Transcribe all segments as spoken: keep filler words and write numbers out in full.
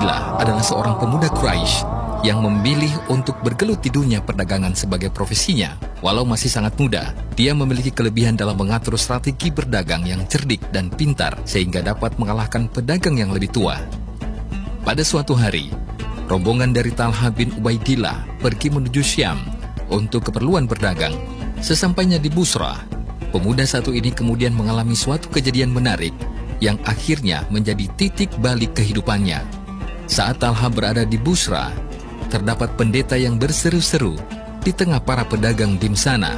Ubaidillah adalah seorang pemuda Quraisy yang memilih untuk bergelut di dunia perdagangan sebagai profesinya. Walau masih sangat muda, dia memiliki kelebihan dalam mengatur strategi berdagang yang cerdik dan pintar sehingga dapat mengalahkan pedagang yang lebih tua. Pada suatu hari, rombongan dari Talha bin Ubaidillah pergi menuju Syam untuk keperluan berdagang. Sesampainya di Busra, pemuda satu ini kemudian mengalami suatu kejadian menarik yang akhirnya menjadi titik balik kehidupannya. Saat Talha berada di Busra, terdapat pendeta yang berseru-seru di tengah para pedagang di sana.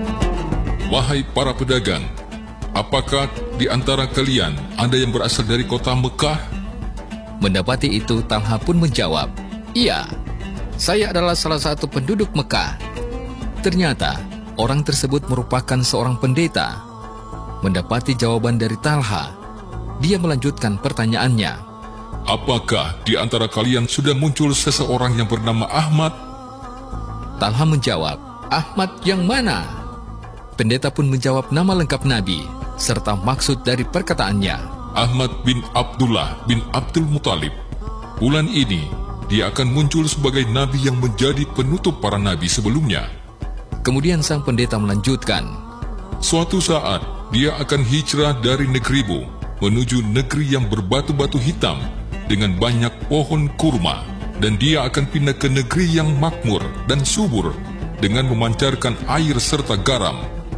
Wahai para pedagang, apakah di antara kalian ada yang berasal dari kota Mekah? Mendapati itu, Talha pun menjawab, "Iya, saya adalah salah satu penduduk Mekah." Ternyata, orang tersebut merupakan seorang pendeta. Mendapati jawaban dari Talha, dia melanjutkan pertanyaannya. Apakah di antara kalian sudah muncul seseorang yang bernama Ahmad? Talha menjawab, "Ahmad yang mana?" Pendeta pun menjawab nama lengkap Nabi, serta maksud dari perkataannya. Ahmad bin Abdullah bin Abdul Muthalib. Bulan ini, dia akan muncul sebagai Nabi yang menjadi penutup para Nabi sebelumnya. Kemudian sang pendeta melanjutkan, Suatu saat, dia akan hijrah dari negerimu menuju negeri yang berbatu-batu hitam dengan banyak pohon kurma, dan dia akan pindah ke negeri yang makmur dan subur dengan memancarkan air serta garam.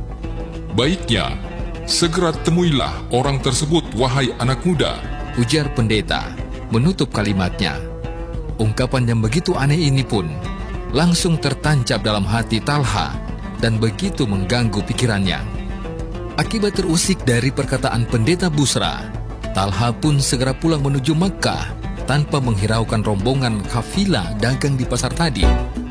Baiknya, segera temuilah orang tersebut, wahai anak muda, ujar pendeta menutup kalimatnya. Ungkapan yang begitu aneh ini pun langsung tertancap dalam hati Talha dan begitu mengganggu pikirannya. Akibat terusik dari perkataan pendeta Busra, Talha pun segera pulang menuju Makkah tanpa menghiraukan rombongan kafilah dagang di pasar tadi.